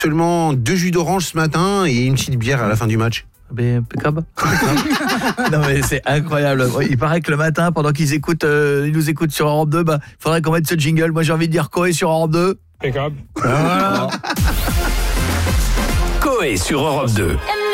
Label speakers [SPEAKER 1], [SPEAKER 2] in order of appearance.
[SPEAKER 1] Seulement 2 jus d'orange ce matin et une petite bière à la fin du match.
[SPEAKER 2] Impeccable. Non mais c'est incroyable. Il paraît que le matin, pendant qu'ils nous écoutent sur Europe 2, faudrait qu'on mette ce jingle. Moi j'ai envie de dire Coé sur Europe 2.
[SPEAKER 3] Impeccable.
[SPEAKER 2] Voilà.
[SPEAKER 4] Coé sur Europe 2.